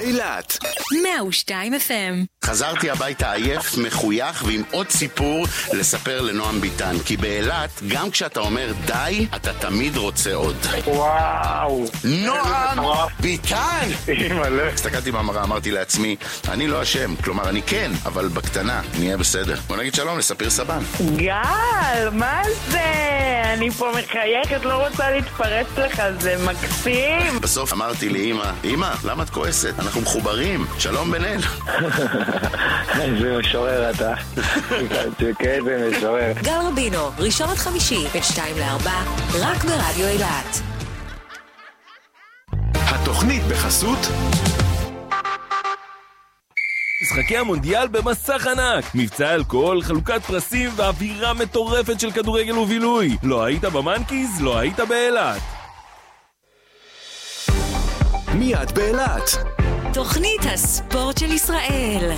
אילת 102 FM. חזרתי הביתה עייף, מחוייך ועם עוד סיפור לספר לנועם ביטן, כי באילת גם כשאתה אומר די, אתה תמיד רוצה עוד. וואו, נועם ביטן! אימא'לה. הסתכלתי במראה, אמרתי לעצמי, אני לא אשם, כלומר אני כן, אבל בקטנה, נהיה בסדר. בוא נגיד שלום לספיר סבן. גל, מה זה? אני פה מחייכת, לא רוצה להתפרץ לך, זה מקסים. בסוף אמרתי לי, אמא, למה את כועסת? אנחנו מחוברים, שלום בן אל. איזה משורר אתה. איזה משורר. גל רבינו, ראשון עד חמישי, בין 2 ל-4, רק ברדיו אילת. התוכנית בחסות משחקי המונדיאל במסך ענק, מבצע אלכוהול, חלוקת פרסים ואווירה מטורפת של כדורגל ובילוי. לא היית במנקיז, לא היית באילת. מיד באילת. תוכנית הספורט של ישראל.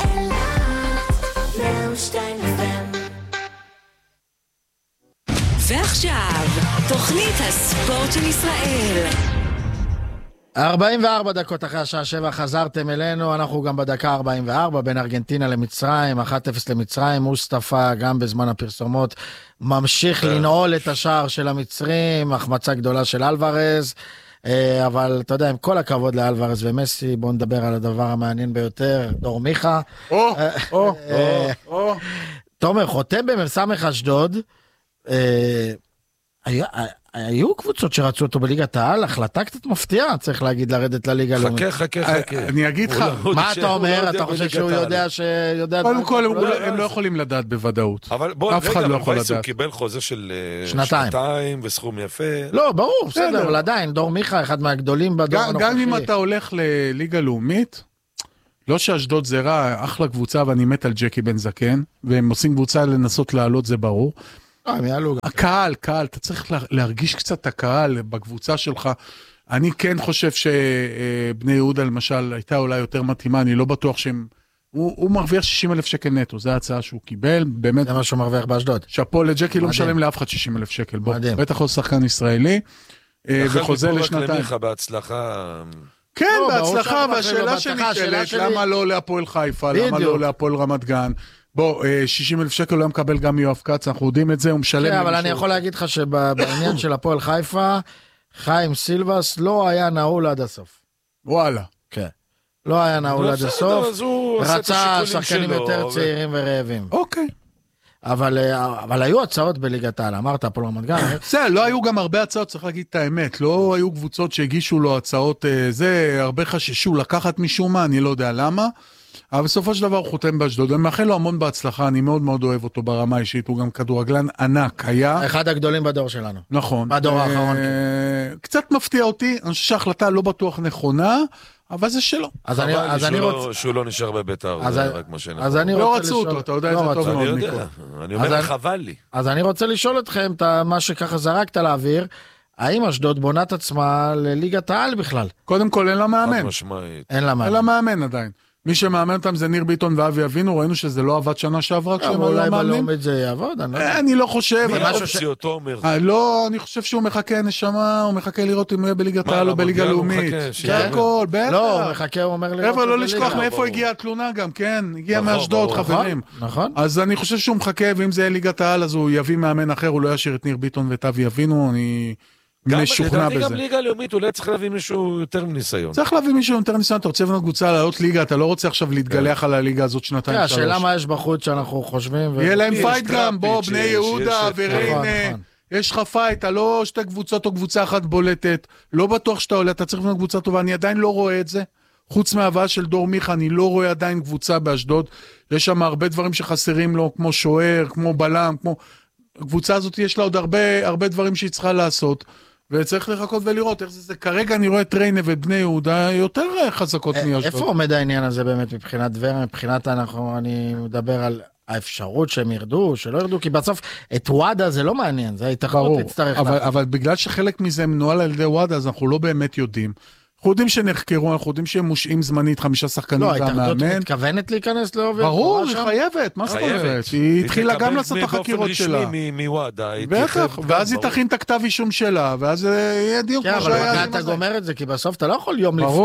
ועכשיו, תוכנית הספורט של ישראל. 44 דקות אחרי השעה 7 חזרתם אלינו, אנחנו גם בדקה 44 בין ארגנטינה למצרים, 1-0 למצרים, מוסטפא גם בזמן הפרסומות ממשיך לנעול את השער של המצרים, החמצה גדולה של אלוורז, אבל אתה יודע, עם כל הכבוד לאלוורז ומסי, בואו נדבר על הדבר המעניין ביותר, דור מיכה. תומר, חותם במסמך אשדוד, היו קבוצות שרצו אותו בליגת העל, החלטה קצת מפתיעה, צריך להגיד, לרדת לליגה לאומית. חכה. אני אגיד לך, מה אתה אומר? אתה חושב שהוא יודע קודם כל, הם לא יכולים לדעת בוודאות. אף אחד לא יכול לדעת. הוא קיבל חוזה של 2 וסכום יפה. לא, ברור, בסדר, אבל עדיין, דור מיכה, אחד מהגדולים בדור הנוכחי. גם אם אתה הולך לליגה לאומית, לא שאשדוד זה רע, אחלה קבוצה, ואני מת על ג'קי בן זקן, והם עושים קבוצה לנסות לעלות, זה ברור. הקהל, אתה צריך להרגיש קצת את הקהל בקבוצה שלך. אני כן חושב שבני יהודה למשל הייתה אולי יותר מתאימה, אני לא בטוח שהם, הוא מרוויח 60,000 שקל נטו, זו ההצעה שהוא קיבל, באמת. זה מה שהוא מרוויח באשדוד. שפו לג'קי לא משלם לאף אחד 60,000 שקל, בטח הוא שחקן ישראלי, וחוזה לשנתיים. בהצלחה. כן, בהצלחה, והשאלה שנשאלת, למה לא להפועל חיפה, למה לא להפועל רמת גן, בוא, 60,000 שקל לא מקבל גם מיואב קץ, אנחנו יודעים את זה, הוא משלם. כן, אבל אני יכול להגיד לך שבעניין של הפועל חיפה, חיים סילבס לא היה נעול עד הסוף. וואלה. כן. לא היה נעול עד הסוף, רצה שחקנים יותר צעירים ורעבים. אוקיי. אבל היו הצעות בליגת העל, אמרת הפועל רמת גן. בסדר, לא היו גם הרבה הצעות, צריך להגיד את האמת, לא היו קבוצות שהגישו לו הצעות, זה הרבה חששו לקחת משום מה, אני לא יודע למה. אבל בסופו של דבר הוא חותם באשדוד, אני מאחל לו המון בהצלחה, אני מאוד מאוד אוהב אותו ברמה האישית, הוא גם כדורגלן ענק, היה... אחד הגדולים בדור שלנו. נכון. בדור האחרון. קצת מפתיע אותי, אני חושב שההחלטה לא בטוח נכונה, אבל זה שלו. אז אני רוצה... שהוא לא נשאר בביתר, זה רק מה שנכון. לא רצו אותו, אתה יודע את זה טוב מאוד. אני אומר, חבל לי. אז אני רוצה לשאול אתכם, מה שככה זרקת לאוויר, האם אשדוד בונה את עצמה לליגת העל בכלל? קודם כל אין לה מאמן. אין לה מאמן עדיין. מי שמאמן אותם זה ניר ביטון ואבי אבינו, ראינו שזה לא עבד שנה שעברה כשהם לא אולי מאמנים. בלאומית זה יעבוד, אני לא חושב. לא, אני חושב שהוא מחכה נשמה, הוא מחכה לראות אם הוא יהיה בליגת העל או בליגה לאומית. זה הכל, בטח. לא, הוא מחכה, הוא אומר לראות. לא לשכוח מאיפה הגיעה התלונה גם, כן, הגיעה מאשדוד, חברים. נכון. אז אני חושב שהוא מחכה, ואם זה יהיה ליגת העל, אז הוא יביא מאמן אחר, הוא לא ישאיר את ניר ביטון ואת אבי אבינו, אני... משוכנע בזה. גם ליגה לאומית, אולי צריך להביא מישהו יותר מניסיון. צריך להביא מישהו יותר ניסיון, אתה רוצה לבנות קבוצה לעלות ליגה, אתה לא רוצה עכשיו להתגלח על הליגה הזאת שנתיים. השאלה מה יש בחוץ שאנחנו חושבים. יהיה להם פייט גם, בוא, בני יהודה וריינה, יש לך פייט, לא שתי קבוצות או קבוצה אחת בולטת, לא בטוח שאתה עולה, אתה צריך לבנות קבוצה טובה, אני עדיין לא רואה את זה. חוץ מההבאה של דור מיכה, אני לא רואה עדיין קבוצה באשדוד, יש שם הרבה דברים שחסרים לו, כמו שוער, כמו בלם, כמו... הקבוצה הזאת יש לה עוד הרבה דברים שהיא צריכה לעשות. וצריך לחכות ולראות איך זה. כרגע אני רואה את ריינה ואת בני יהודה יותר חזקות מאשדוד. איפה עומד העניין הזה באמת מבחינת דבר, מבחינת אני מדבר על האפשרות שהם ירדו, שלא ירדו, כי בסוף את וואדה זה לא מעניין, זה ההתאחרות תצטרך. אבל בגלל שחלק מזה מנוהל על ידי וואדה, אז אנחנו לא באמת יודעים. אנחנו יודעים שנחקרו, אנחנו יודעים שהם מושעים זמנית 5 שחקנים והמאמן. לא, ההתאחדות מתכוונת להיכנס לעובר? ברור, היא חייבת, מה זאת אומרת? היא התחילה גם לעשות את החקירות שלה. באופן רשמי מוואדה. בטח, ואז היא תכין את הכתב אישום שלה, ואז יהיה דיוק כמו שהיה. כן, אבל אתה גומר את זה, כי בסוף אתה לא יכול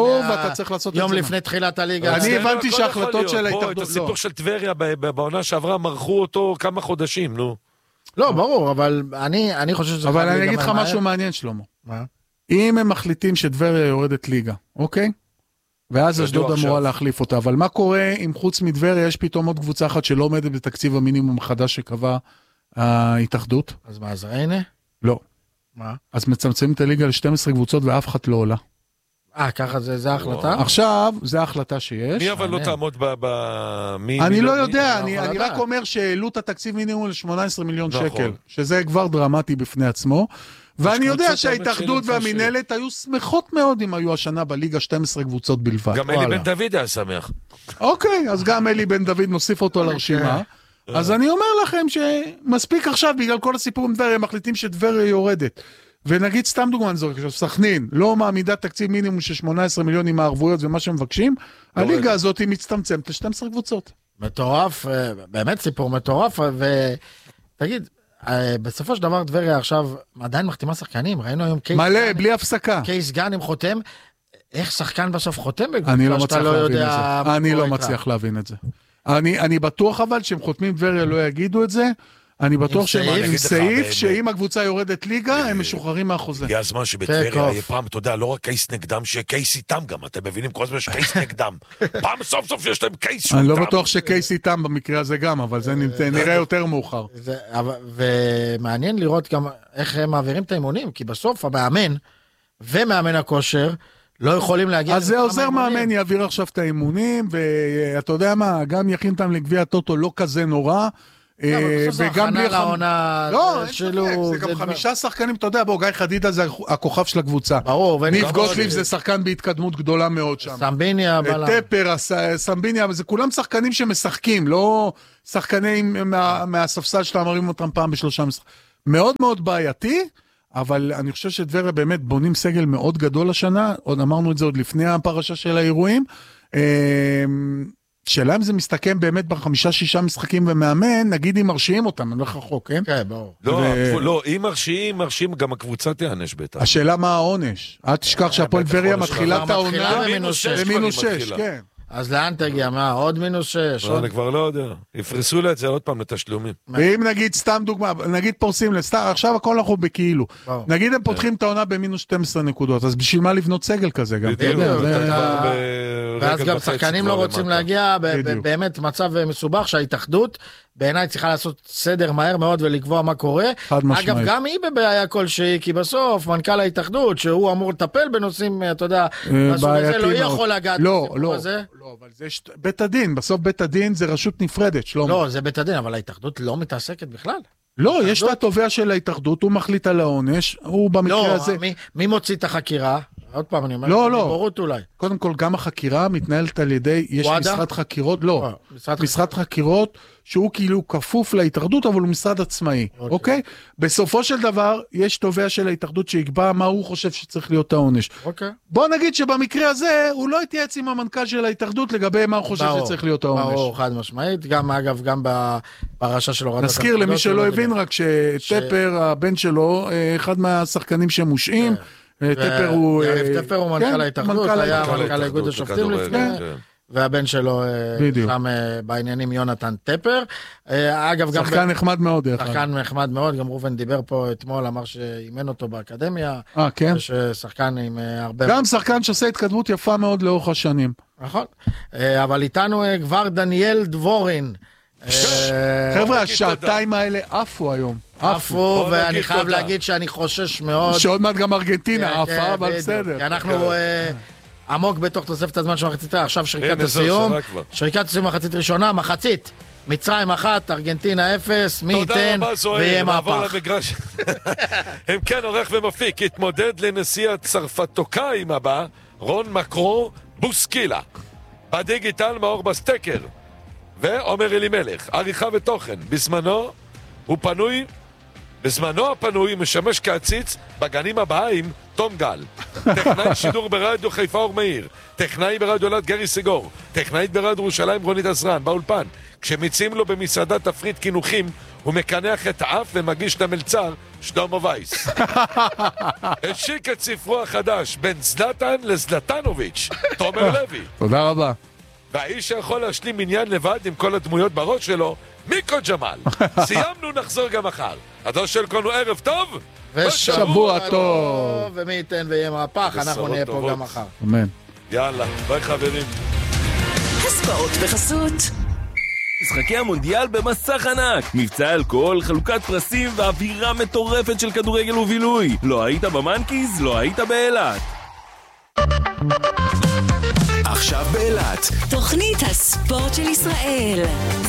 יום לפני תחילת הליגה. אני הבנתי שההחלטות של ההתאחדות... את הסיפור של טבריה בעונה שעברה מרחו אותו כמה חודשים, נו. לא, ברור, אבל אני חושב שזה... אבל אני אגיד לך משהו מעניין, שלמה. מה? אם הם מחליטים שטבריה יורדת ליגה, אוקיי? ואז אשדוד אמורה להחליף אותה, אבל מה קורה אם חוץ מטבריה יש פתאום עוד קבוצה אחת שלא עומדת בתקציב המינימום החדש שקבע ההתאחדות? אז מה, אז ריינה? לא. מה? אז מצמצמים את הליגה ל-12 קבוצות ואף אחת לא עולה. ככה זה ההחלטה? עכשיו, זה ההחלטה שיש. מי אבל לא תעמוד אני לא יודע, אני רק אומר שהעלו את התקציב מינימום ל-18 מיליון שקל, שזה כבר דרמטי בפני עצמו, ואני יודע שההתאחדות והמנהלת היו שמחות מאוד אם היו השנה בליגה 12 קבוצות בלבד. גם אלי בן דוד היה שמח. אוקיי, אז גם אלי בן דוד נוסיף אותו לרשימה. אז אני אומר לכם שמספיק עכשיו בגלל כל הסיפור עם טבריה, הם מחליטים שטבריה יורדת. ונגיד סתם דוגמן זורק, סכנין לא מעמידה תקציב מינימום של 18 מיליון עם הערבויות ומה שמבקשים, הליגה הזאת היא מצטמצמת ל-12 קבוצות. מטורף, באמת סיפור מטורף, ותגיד, בסופו של דבר טבריה עכשיו עדיין מחתימה שחקנים, ראינו היום קייס... מלא, בלי הפסקה. קייס גאנם חותם, איך שחקן בסוף חותם? אני לא מצליח להבין את זה. אני לא מצליח להבין את זה. אני בטוח אבל שהם חותמים טבריה לא יגידו את זה, אני בטוח שהם עם סעיף שאם הקבוצה יורדת ליגה, הם משוחררים מהחוזה. הגיע הזמן שבטבריה יהיה פעם, אתה יודע, לא רק קייס נגדם, שיהיה קייס איתם גם, אתם מבינים כל הזמן שקייס נגדם. פעם סוף סוף יש להם קייס איתם. אני לא בטוח שקייס איתם במקרה הזה גם, אבל זה נראה יותר מאוחר. ומעניין לראות גם איך הם מעבירים את האימונים, כי בסוף המאמן ומאמן הכושר לא יכולים להגיע... אז זה עוזר מאמן, יעביר עכשיו את האימונים, ואתה יודע מה, גם יכין אותם לגביע הטוטו לא כזה נורא, וגם בלי העונה שלו, זה גם 5 שחקנים, אתה יודע, בוא, גיא חדידה זה הכוכב של הקבוצה. ברור. ניב גוטליב זה שחקן בהתקדמות גדולה מאוד שם. סמביניה. טפר, סמביניה, זה כולם שחקנים שמשחקים, לא שחקנים מהספסל שאתה מרים אותם פעם ב3 משחקים. מאוד מאוד בעייתי, אבל אני חושב שטבריה באמת בונים סגל מאוד גדול השנה, עוד אמרנו את זה עוד לפני הפרשה של האירועים, שאלה אם זה מסתכם באמת ב5-6 משחקים ומאמן, נגיד אם מרשיעים אותם, אני לא רחוק, כן? כן, ברור. לא, אם מרשיעים, גם הקבוצה תיענש בטח. השאלה מה העונש? אל תשכח שהפועל טבריה מתחילה את העונה ל-6, כן. אז לאן תגיע? מה? עוד -6? אני כבר לא יודע. יפרסו לה את זה עוד פעם לתשלומים. ואם נגיד, סתם דוגמה, נגיד פורסים עכשיו הכל אנחנו בכאילו. נגיד הם פותחים את העונה ב-12 נקודות, אז בשביל מה לבנות סגל כזה גם? ואז גם שחקנים לא רוצים להגיע, באמת מצב מסובך שההתאחדות בעיניי צריכה לעשות סדר מהר מאוד ולקבוע מה קורה. אגב, גם היא בבעיה כלשהי, כי בסוף מנכ"ל ההתאחדות, שהוא אמור לטפל בנושאים, אתה יודע, לא יכול לגעת בסיפור הזה. לא, אבל זה בית הדין, בסוף בית הדין זה רשות נפרדת, שלמה. לא, זה בית הדין, אבל ההתאחדות לא מתעסקת בכלל. לא, יש את התובע של ההתאחדות, הוא מחליט על העונש, הוא במקרה הזה... לא, מי מוציא את החקירה? עוד פעם, אני אומר, לא, בורות אולי. קודם כל, גם החקירה מתנהלת על ידי, יש משרד חקירות, לא, משרד חקירות, שהוא כאילו כפוף להתאחדות, אבל הוא משרד עצמאי, אוקיי? בסופו של דבר, יש תובע של ההתאחדות שיקבע מה הוא חושב שצריך להיות העונש. בוא נגיד שבמקרה הזה, הוא לא יתייעץ עם המנכ"ל של ההתאחדות לגבי מה הוא חושב שצריך להיות העונש. ברור, חד משמעית, גם אגב, גם בפרשה של הורדת... נזכיר למי שלא הבין רק שטפר, הבן שלו, אחד מהשחקנים שמושעים, טפר הוא... יריב טפר הוא מנכ"ל ההתאחדות, היה מנכ"ל איגוד השופטים לפני, והבן שלו שם בעניינים יונתן טפר. אגב, גם... שחקן נחמד מאוד. שחקן נחמד מאוד, גם רובן דיבר פה אתמול, אמר שאימן אותו באקדמיה. כן. שחקן עם הרבה... גם שחקן שעושה התקדמות יפה מאוד לאורך השנים. נכון. אבל איתנו כבר דניאל דבורין. חבר'ה, השעתיים האלה עפו היום. עפו, ואני חייב להגיד שאני חושש מאוד. שעוד מעט גם ארגנטינה עפה, אבל בסדר. אנחנו עמוק בתוך תוספת הזמן של מחצית, עכשיו שריקת הסיום. שריקת הסיום מחצית ראשונה, מחצית. מצרים 1, ארגנטינה 0, מי ייתן ויהיה מהפך. הם כן עורך ומפיק, התמודד לנשיא הצרפתוקאים הבא, רון מקרו בוסקילה. בדיגיטל מאור בסטקר. ועומר אלימלך, עריכה ותוכן. בזמנו הוא פנוי בזמנו הפנוי משמש כעציץ בגנים הבאים תום גל. טכנאי שידור ברדיו חיפה אור מאיר, טכנאי ברדיו אלעד גרי סיגור, טכנאית ברדיו ירושלים רונית עזרן, באולפן. כשמציעים לו במסעדה תפריט קינוחים, הוא מקנח את האף ומגיש למלצר שלמה וייס. השיק את ספרו החדש, בין זלטן לזלטנוביץ', תומר לוי. תודה רבה. והאיש שיכול להשלים עניין לבד עם כל הדמויות בראש שלו, מיקו ג'מאל. סיימנו, נחזור גם מחר. הדור של כולנו ערב טוב ושבוע טוב, ומי ייתן ויהיה מהפך, אנחנו נהיה פה גם מחר. אמן. יאללה, ביי חברים. הספורט בחסות משחקי המונדיאל במסך ענק, מבצע אלכוהול, חלוקת פרסים ואווירה מטורפת של כדורגל ובילוי. לא היית במנקיז, לא היית באילת. עכשיו באילת. תוכנית הספורט של ישראל.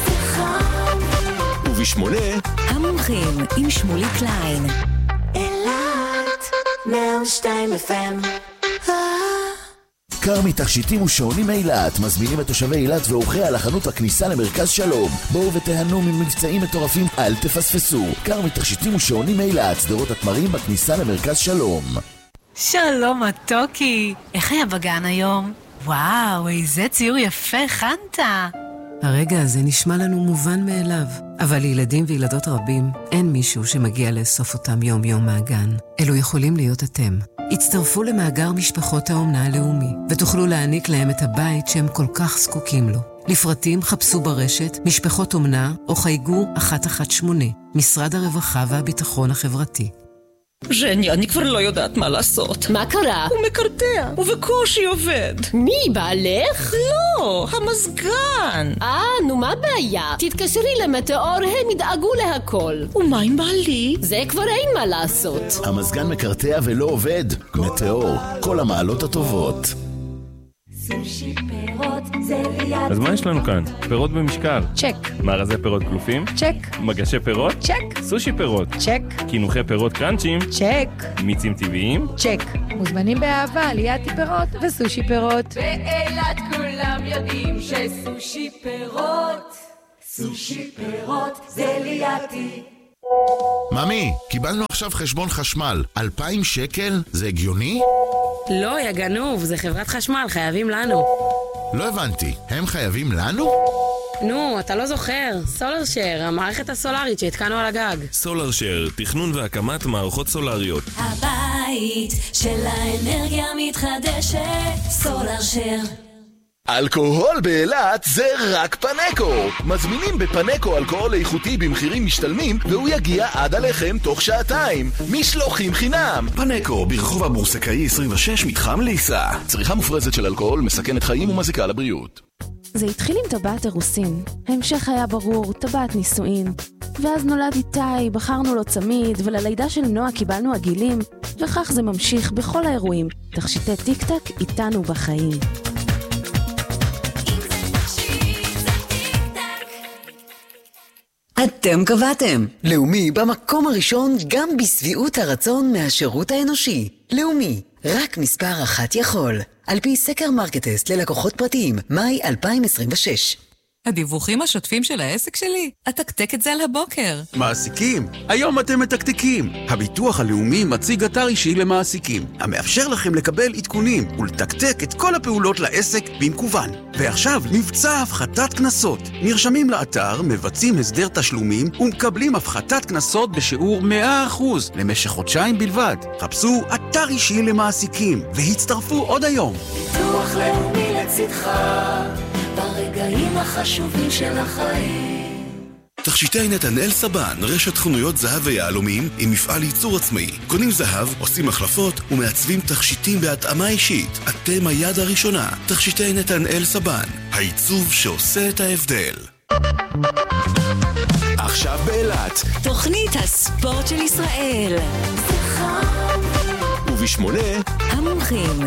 ובשמונה המומחים עם שמולי קליין. אילת 102 FM. כרמי תכשיטים ושעונים אילת מזמינים את תושבי אילת ואורחיה לחנות הכניסה למרכז שלום. בואו ותהנו ממבצעים מטורפים, אל תפספסו. כרמי תכשיטים ושעונים אילת, שדרות התמרים בכניסה למרכז שלום. שלום מתוקי, איך היה בגן היום? וואו, איזה ציור יפה הכנת. הרגע הזה נשמע לנו מובן מאליו, אבל לילדים וילדות רבים אין מישהו שמגיע לאסוף אותם יום יום מהגן. אלו יכולים להיות אתם. הצטרפו למאגר משפחות האומנה הלאומי, ותוכלו להעניק להם את הבית שהם כל כך זקוקים לו. לפרטים חפשו ברשת משפחות אומנה או חייגו 118, משרד הרווחה והביטחון החברתי. ז'ני, אני כבר לא יודעת מה לעשות. מה קרה? הוא מקרטע, ובקושי עובד. מי, בעלך? לא, המזגן. נו מה הבעיה? תתקשרי למטאור, הם ידאגו להכל. ומה עם בעלי? זה כבר אין מה לעשות. המזגן מקרטע ולא עובד. מטאור, כל המעלות הטובות. סושי פירות זה ליד. אז מה יש לנו כאן? פירות במשקל. צ'ק. מארזי פירות קלופים? צ'ק. מגשי פירות? צ'ק. סושי פירות? צ'ק. קינוחי פירות קרנצ'ים? צ'ק. מיצים טבעיים? צ'ק. מוזמנים באהבה ליד פירות וסושי פירות. באילת כולם יודעים שסושי פירות, סושי פירות זה לידי. ממי, קיבלנו עכשיו חשבון חשמל, 2,000 שקל? זה הגיוני? לא, יא גנוב, זה חברת חשמל, חייבים לנו. לא הבנתי, הם חייבים לנו? נו, אתה לא זוכר, סולרשר, המערכת הסולרית שהתקנו על הגג. סולרשר, תכנון והקמת מערכות סולריות. הבית של האנרגיה מתחדשת, סולרשר. אלכוהול באילת זה רק פנקו. מזמינים בפנקו אלכוהול איכותי במחירים משתלמים, והוא יגיע עד עליכם תוך שעתיים. משלוחים חינם. פנקו, ברחוב הבורסקאי 26, מתחם ליסה. צריכה מופרזת של אלכוהול מסכנת חיים ומזיקה לבריאות. זה התחיל עם טבעת אירוסין. ההמשך היה ברור, טבעת נישואין. ואז נולד איתי, בחרנו לו צמיד, וללידה של נועה קיבלנו עגילים, וכך זה ממשיך בכל האירועים. תכשיטי טיק טק איתנו בחיים. אתם קבעתם. לאומי במקום הראשון גם בסביעות הרצון מהשירות האנושי. לאומי, רק מספר אחת יכול. על פי סקר מרקטסט ללקוחות פרטיים, מאי 2026. הדיווחים השוטפים של העסק שלי? אתקתק את זה על הבוקר. מעסיקים, היום אתם מתקתקים. הביטוח הלאומי מציג אתר אישי למעסיקים, המאפשר לכם לקבל עדכונים ולתקתק את כל הפעולות לעסק במקוון. ועכשיו מבצע הפחתת כנסות. נרשמים לאתר, מבצעים הסדר תשלומים ומקבלים הפחתת כנסות בשיעור 100% למשך חודשיים בלבד. חפשו אתר אישי למעסיקים והצטרפו עוד היום. ביטוח לאומי לצדך ברגעים החשובים של החיים. תכשיטי נתנאל סבן, רשת חנויות זהב ויהלומים עם מפעל ייצור עצמאי. קונים זהב, עושים החלפות ומעצבים תכשיטים בהתאמה אישית. אתם היד הראשונה. תכשיטי נתנאל סבן, העיצוב שעושה את ההבדל. עכשיו באילת תוכנית הספורט של ישראל. ובשמונה המומחים